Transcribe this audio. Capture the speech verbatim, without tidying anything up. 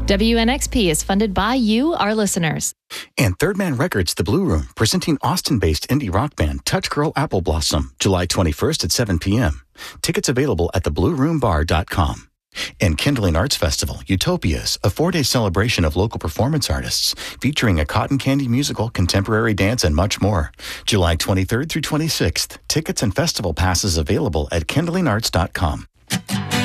W N X P is funded by you, our listeners. And Third Man Records, The Blue Room, presenting Austin-based indie rock band Touch Girl Apple Blossom, July twenty-first at seven p.m. Tickets available at the blue room bar dot com. And Kindling Arts Festival, Utopias, a four-day celebration of local performance artists, featuring a cotton candy musical, contemporary dance, and much more. July twenty-third through twenty-sixth. Tickets and festival passes available at kindling arts dot com.